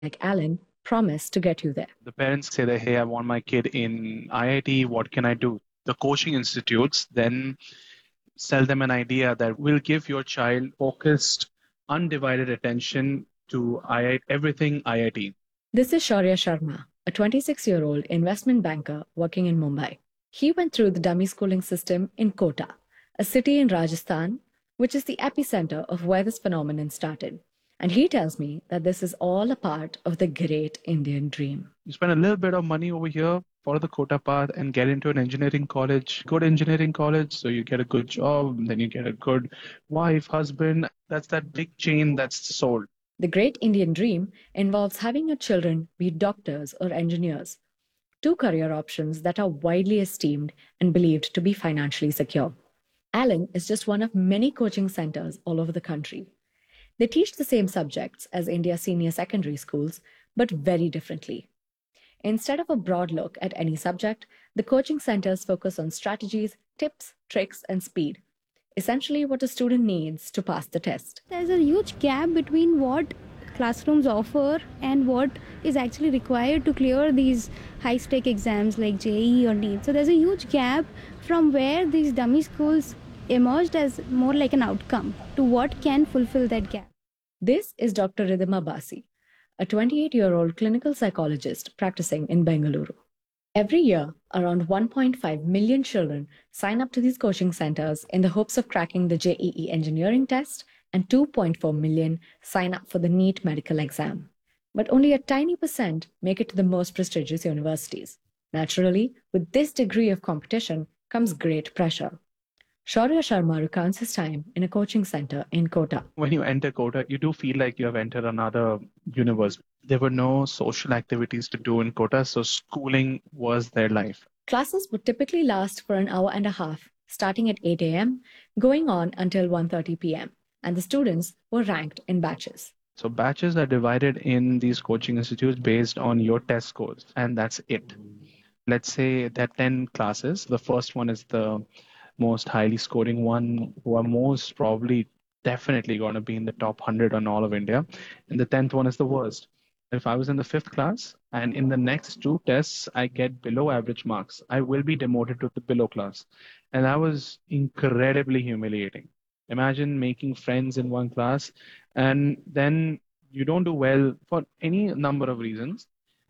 like Alan promise to get you there. The parents say that, hey, I want my kid in IIT. What can I do? The coaching institutes then sell them an idea that will give your child focused, undivided attention to IIT, everything IIT. This is Shaurya Sharma, a 26-year-old investment banker working in Mumbai. He went through the dummy schooling system in Kota, a city in Rajasthan, which is the epicenter of where this phenomenon started. And he tells me that this is all a part of the great Indian dream. You spend a little bit of money over here, follow the quota path, and get into an engineering college, good engineering college. So you get a good job, then you get a good wife, husband. That's that big chain that's sold. The great Indian dream involves having your children be doctors or engineers, two career options that are widely esteemed and believed to be financially secure. Alan is just one of many coaching centers all over the country. They teach the same subjects as India's senior secondary schools, but very differently. Instead of a broad look at any subject, the coaching centers focus on strategies, tips, tricks, and speed. Essentially, what a student needs to pass the test. There's a huge gap between what classrooms offer and what is actually required to clear these high-stake exams like JEE or NEET. So there's a huge gap from where these dummy schools emerged as more like an outcome to what can fulfill that gap. This is Dr. Ridhima Basi, a 28-year-old clinical psychologist practicing in Bengaluru. Every year, around 1.5 million children sign up to these coaching centers in the hopes of cracking the JEE engineering test, and 2.4 million sign up for the NEET medical exam. But only a tiny percent make it to the most prestigious universities. Naturally, with this degree of competition comes great pressure. Shaurya Sharma recounts his time in a coaching center in Kota. When you enter Kota, you do feel like you have entered another universe. There were no social activities to do in Kota, so schooling was their life. Classes would typically last for an hour and a half, starting at 8 a.m., going on until 1:30 p.m., and the students were ranked in batches. So batches are divided in these coaching institutes based on your test scores, and that's it. Let's say there are 10 classes. The first one is the most highly scoring one, who are most probably definitely going to be in the top 100 on all of India. And the 10th one is the worst. If I was in the fifth class and in the next two tests I get below average marks, I will be demoted to the below class. And that was incredibly humiliating. Imagine making friends in one class and then you don't do well for any number of reasons.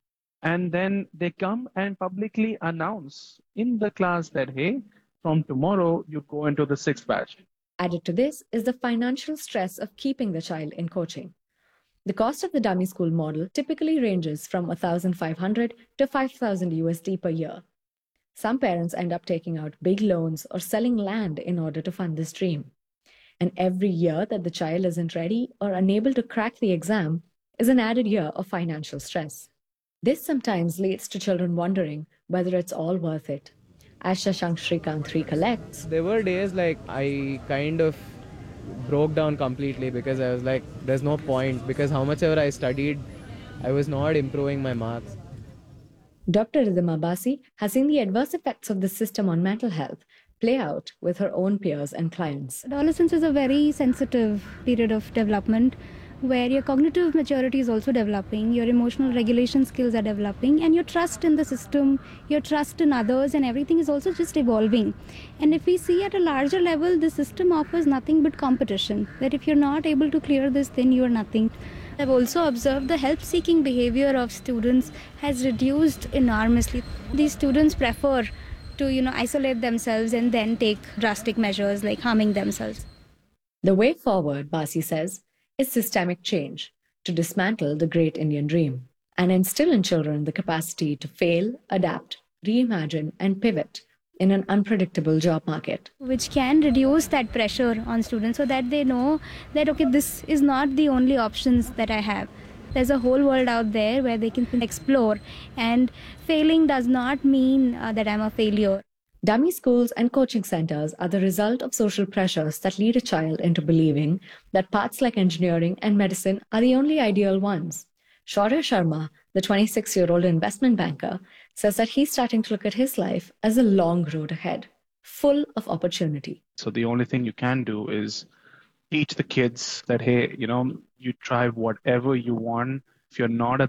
And then they come and publicly announce in the class that, hey, from tomorrow, you go into the sixth batch. Added to this is the financial stress of keeping the child in coaching. The cost of the dummy school model typically ranges from 1,500 to 5,000 USD per year. Some parents end up taking out big loans or selling land in order to fund this dream. And every year that the child isn't ready or unable to crack the exam is an added year of financial stress. This sometimes leads to children wondering whether it's all worth it. As Shashank Shrikant recollects, there were days like I kind of broke down completely because I was like, there's no point, because how much ever I studied, I was not improving my marks. Dr. Ridhima Basi has seen the adverse effects of the system on mental health play out with her own peers and clients. Adolescence is a very sensitive period of development where your cognitive maturity is also developing, your emotional regulation skills are developing, and your trust in the system, your trust in others, and everything is also just evolving. And if we see at a larger level, the system offers nothing but competition, that if you're not able to clear this, then you are nothing. I've also observed the help-seeking behavior of students has reduced enormously. These students prefer to, isolate themselves and then take drastic measures like harming themselves. The way forward, Basi says, is systemic change to dismantle the great Indian dream and instill in children the capacity to fail, adapt, reimagine, and pivot in an unpredictable job market. Which can reduce that pressure on students so that they know that, okay, this is not the only options that I have. There's a whole world out there where they can explore, and failing does not mean that I'm a failure. Dummy schools and coaching centers are the result of social pressures that lead a child into believing that paths like engineering and medicine are the only ideal ones. Shaurya Sharma, the 26-year-old investment banker, says that he's starting to look at his life as a long road ahead, full of opportunity. So the only thing you can do is teach the kids that, hey, you try whatever you want, If you're not a